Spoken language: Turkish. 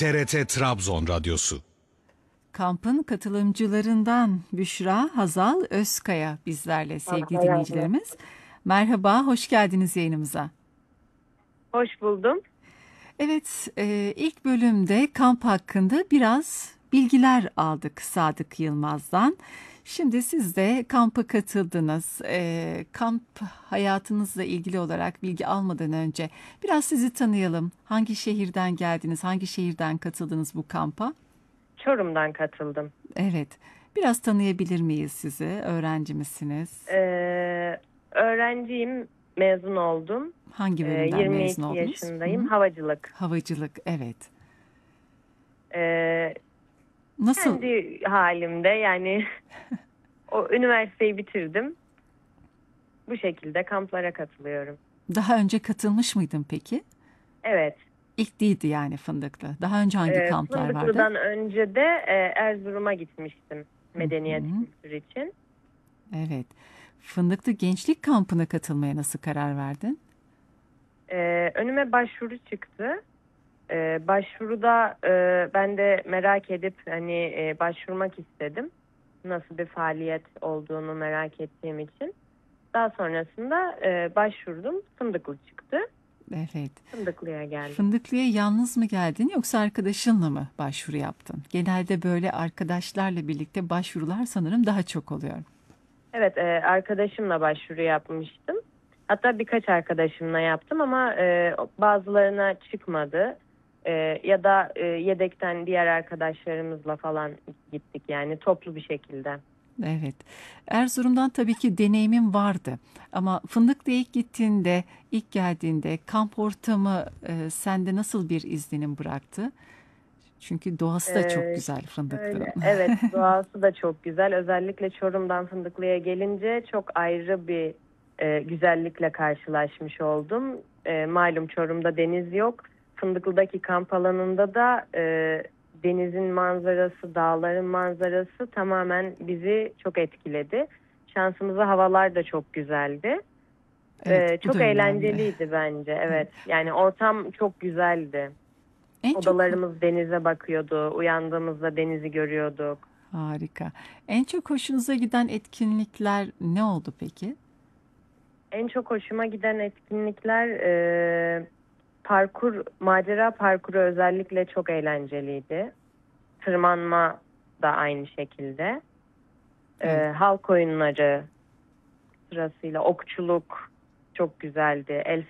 TRT Trabzon Radyosu. Kampın katılımcılarından Büşra Hazal Özkaya bizlerle sevgili dinleyicilerimiz. Merhaba, hoş geldiniz yayınımıza. Hoş buldum. Evet, ilk bölümde kamp hakkında biraz bilgiler aldık Sadık Yılmaz'dan. Şimdi siz de kampa katıldınız. Kamp hayatınızla ilgili olarak bilgi almadan önce biraz sizi tanıyalım. Hangi şehirden geldiniz, hangi şehirden katıldınız bu kampa? Çorum'dan katıldım. Evet, biraz tanıyabilir miyiz sizi? Öğrenci misiniz? Öğrenciyim, mezun oldum. Hangi bölümden mezun 22 oldunuz? yaşındayım, Hı-hı. havacılık. Havacılık, evet. Ee, Nasıl? Kendi halimde yani o üniversiteyi bitirdim. Bu şekilde kamplara katılıyorum. Daha önce katılmış mıydın peki? Evet. İlk değildi yani Fındıklı. Daha önce hangi kamplar vardı? Fındıklı'dan önce de Erzurum'a gitmiştim medeniyet Hı-hı. kültürü için. Evet. Fındıklı Gençlik Kampı'na katılmaya nasıl karar verdin? Önüme başvuru çıktı. Başvuruda ben de merak edip başvurmak istedim. Nasıl bir faaliyet olduğunu merak ettiğim için. Daha sonrasında başvurdum. Fındıklı çıktı. Evet. Fındıklı'ya geldim. Fındıklı'ya yalnız mı geldin yoksa arkadaşınla mı başvuru yaptın? Genelde böyle arkadaşlarla birlikte başvurular sanırım daha çok oluyor. Evet, arkadaşımla başvuru yapmıştım. Hatta birkaç arkadaşımla yaptım ama bazılarına çıkmadı. Ya da yedekten diğer arkadaşlarımızla falan gittik yani toplu bir şekilde. Evet. Erzurum'dan tabii ki deneyimin vardı. Ama Fındıklı'ya ilk gittiğinde, ilk geldiğinde kamp ortamı sende nasıl bir izlenim bıraktı? Çünkü doğası da çok güzel Fındıklı'nın. Evet, doğası da çok güzel. Özellikle Çorum'dan Fındıklı'ya gelince çok ayrı bir güzellikle karşılaşmış oldum. Malum Çorum'da deniz yok. Fındıklı'daki kamp alanında da denizin manzarası, dağların manzarası tamamen bizi çok etkiledi. Şansımıza havalar da çok güzeldi. Evet, bu da Çok önemli. eğlenceliydi bence. Evet, yani ortam çok güzeldi. En çok Odalarımız denize bakıyordu. Uyandığımızda denizi görüyorduk. harika. En çok hoşunuza giden etkinlikler ne oldu peki? En çok hoşuma giden etkinlikler macera parkuru özellikle çok eğlenceliydi. Tırmanma da aynı şekilde. Evet. Halk oyunları sırasıyla okçuluk çok güzeldi. El